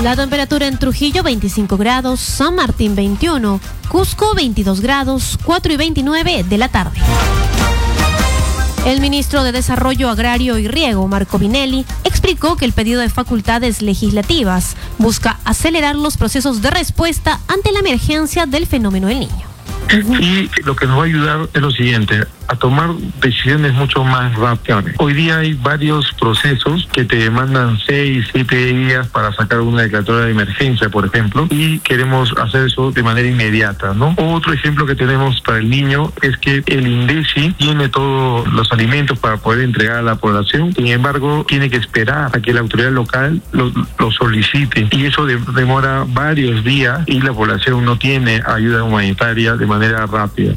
La temperatura en Trujillo 25 grados, San Martín 21, Cusco 22 grados, 4 y 29 de la tarde. El ministro de Desarrollo Agrario y Riego, Marco Vinelli, explicó que el pedido de facultades legislativas busca acelerar los procesos de respuesta ante la emergencia del fenómeno del Niño. Y lo que nos va a ayudar es lo siguiente, a tomar decisiones mucho más rápidas. Hoy día hay varios procesos que te demandan 6, 7 días para sacar una declaratoria de emergencia, por ejemplo, y queremos hacer eso de manera inmediata, ¿no? Otro ejemplo que tenemos para el niño es que el INDECI tiene todos los alimentos para poder entregar a la población, sin embargo, tiene que esperar a que la autoridad local lo solicite, y eso demora varios días y la población no tiene ayuda humanitaria de manera rápida.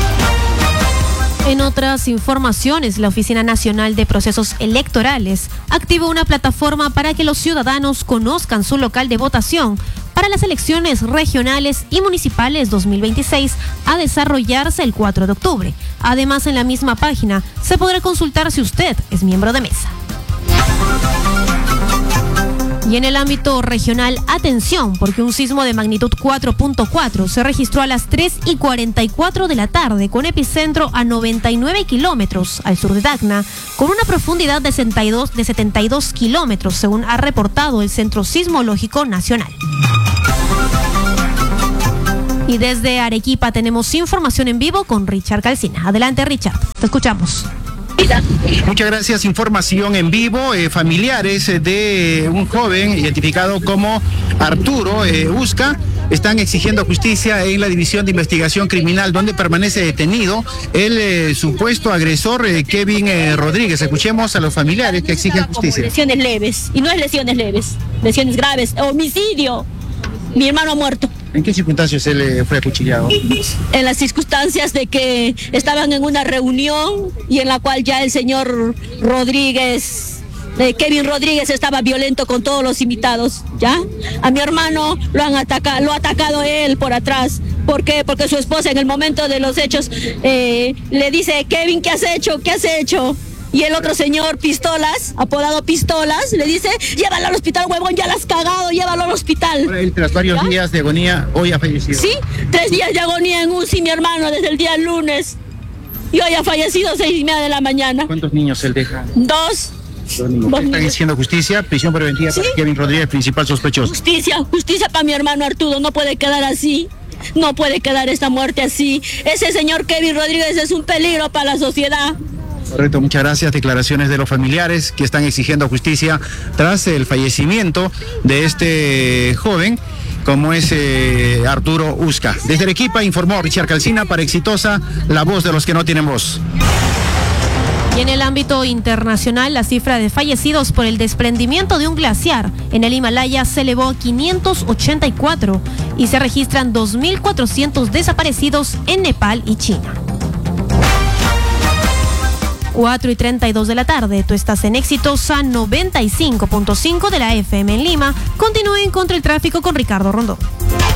En otras informaciones, la Oficina Nacional de Procesos Electorales activó una plataforma para que los ciudadanos conozcan su local de votación para las elecciones regionales y municipales 2026 a desarrollarse el 4 de octubre. Además, en la misma página se podrá consultar si usted es miembro de mesa. Y en el ámbito regional, atención, porque un sismo de magnitud 4.4 se registró a las 3:44 de la tarde, con epicentro a 99 kilómetros al sur de Tacna, con una profundidad de 72 kilómetros, según ha reportado el Centro Sismológico Nacional. Y desde Arequipa tenemos información en vivo con Richard Calcina. Adelante, Richard, te escuchamos. Muchas gracias. Información en vivo. Familiares de un joven identificado como Arturo Usca están exigiendo justicia en la División de Investigación Criminal, donde permanece detenido el supuesto agresor Kevin Rodríguez. Escuchemos a los familiares que exigen justicia. Lesiones leves, y no es lesiones leves, lesiones graves, homicidio. Mi hermano ha muerto. ¿En qué circunstancias él fue acuchillado? En las circunstancias de que estaban en una reunión y en la cual ya el señor Rodríguez, Kevin Rodríguez, estaba violento con todos los invitados, ¿ya? A mi hermano lo ha atacado él por atrás. ¿Por qué? Porque su esposa en el momento de los hechos le dice: Kevin, ¿qué has hecho? ¿Qué has hecho? Y el otro señor, Pistolas, apodado Pistolas, le dice: llévalo al hospital, huevón, ya la has cagado, llévalo al hospital. Él, tras varios días de agonía, hoy ha fallecido. Sí, 3 días de agonía en UCI, mi hermano, desde el día lunes. Y hoy ha fallecido 6:30 de la mañana. ¿Cuántos niños él deja? 2. Están exigiendo justicia, prisión preventiva, ¿sí?, para Kevin Rodríguez, principal sospechoso. Justicia para mi hermano Arturo, no puede quedar así. No puede quedar esta muerte así. Ese señor Kevin Rodríguez es un peligro para la sociedad. Correcto, muchas gracias. Declaraciones de los familiares que están exigiendo justicia tras el fallecimiento de este joven, como es Arturo Usca. Desde Arequipa informó Richard Calcina para Exitosa, la voz de los que no tienen voz. Y en el ámbito internacional, la cifra de fallecidos por el desprendimiento de un glaciar en el Himalaya se elevó a 584 y se registran 2.400 desaparecidos en Nepal y China. 4:32 de la tarde, tú estás en Exitosa 95.5 de la FM en Lima. Continúen contra el tráfico con Ricardo Rondón.